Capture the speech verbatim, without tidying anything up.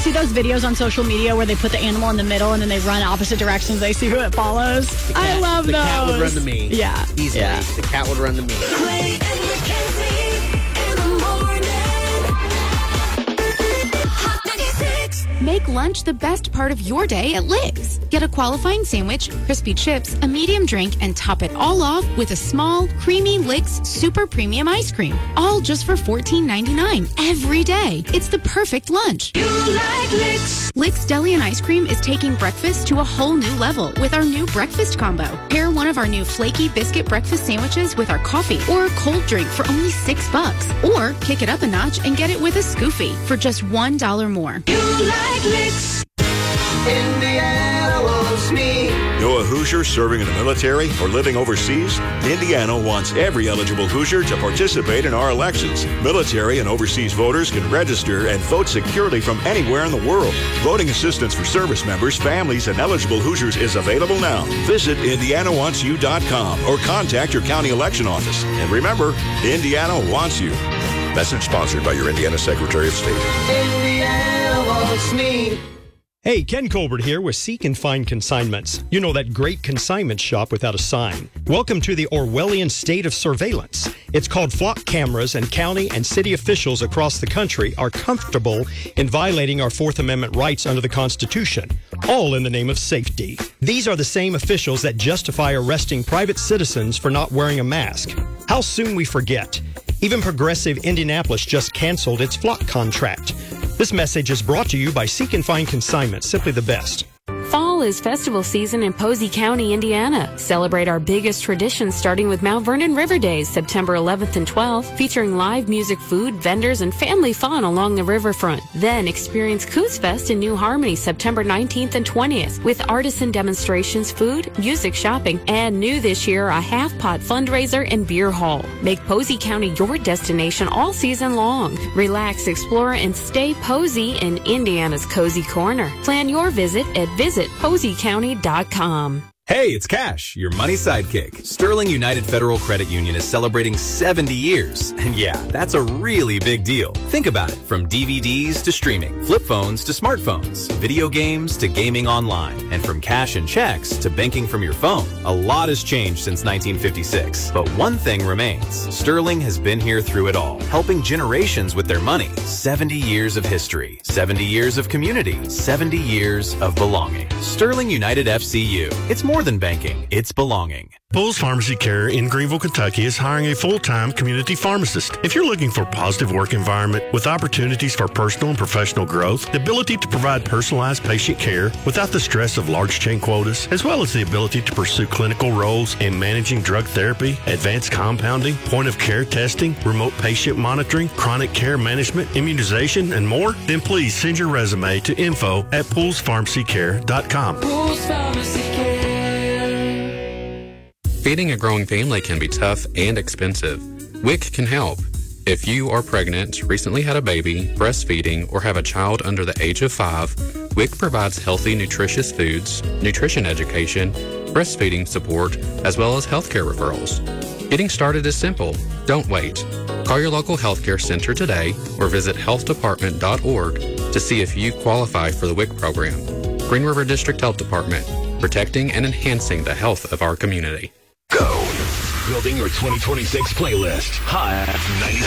see those videos on social media where they put the animal in the middle and then they run opposite directions? They see who it follows. Cat, I love the those. The cat would run to me. Yeah. Easily. Yeah. The cat would run to me. Clay and Mackenzie in the morning. Hot ninety-six. Make lunch the best part of your day at Lick's. Get a qualifying sandwich, crispy chips, a medium drink, and top it all off with a small, creamy Lick's super premium ice cream. All just for fourteen ninety-nine every day. It's the perfect lunch. You like Lick's. Lick's Deli and Ice Cream is taking breakfast to a whole new level with our new breakfast combo. Pair one of our new flaky biscuit breakfast sandwiches with our coffee or a cold drink for only six bucks. Or kick it up a notch and get it with a Scoofy for just one dollar more. You like Lick's. Indiana loves me. Know a Hoosier serving in the military or living overseas? Indiana wants every eligible Hoosier to participate in our elections. Military and overseas voters can register and vote securely from anywhere in the world. Voting assistance for service members, families, and eligible Hoosiers is available now. Visit indiana wants you dot com or contact your county election office. And remember, Indiana wants you. Message sponsored by your Indiana Secretary of State. Indiana wants me. Hey, Ken Colbert here with Seek and Find Consignments. You know, that great consignment shop without a sign. Welcome to the Orwellian state of surveillance. It's called flock cameras, and county and city officials across the country are comfortable in violating our Fourth Amendment rights under the Constitution, all in the name of safety. These are the same officials that justify arresting private citizens for not wearing a mask. How soon we forget. Even progressive Indianapolis just canceled its flock contract. This message is brought to you by Seek and Find Consignments, simply the best. Fall is festival season in Posey County, Indiana. Celebrate our biggest traditions starting with Mount Vernon River Days, September eleventh and twelfth, featuring live music, food, vendors, and family fun along the riverfront. Then experience Coos Fest in New Harmony, September nineteenth and twentieth, with artisan demonstrations, food, music, shopping, and new this year, a half-pot fundraiser and beer hall. Make Posey County your destination all season long. Relax, explore, and stay Posey in Indiana's Cozy Corner. Plan your visit at visit posey county dot com. Hey, it's Cash, your money sidekick. Sterling United Federal Credit Union is celebrating seventy years. And yeah, that's a really big deal. Think about it. From D V Ds to streaming, flip phones to smartphones, video games to gaming online, and from cash and checks to banking from your phone. A lot has changed since nineteen fifty-six. But one thing remains. Sterling has been here through it all, helping generations with their money. seventy years of history, seventy years of community, seventy years of belonging. Sterling United F C U. It's more than banking, it's belonging. Pools Pharmacy Care in Greenville, Kentucky is hiring a full-time community pharmacist. If you're looking for a positive work environment with opportunities for personal and professional growth, the ability to provide personalized patient care without the stress of large chain quotas, as well as the ability to pursue clinical roles in managing drug therapy, advanced compounding, point-of-care testing, remote patient monitoring, chronic care management, immunization, and more, then please send your resume to info at pools pharmacy care dot com. Pools Pharmacy Care. Feeding a growing family can be tough and expensive. W I C can help. If you are pregnant, recently had a baby, breastfeeding, or have a child under the age of five, W I C provides healthy, nutritious foods, nutrition education, breastfeeding support, as well as healthcare referrals. Getting started is simple. Don't wait. Call your local healthcare center today or visit health department dot org to see if you qualify for the W I C program. Green River District Health Department, protecting and enhancing the health of our community. Go! Building your twenty twenty-six playlist. Hot ninety-six.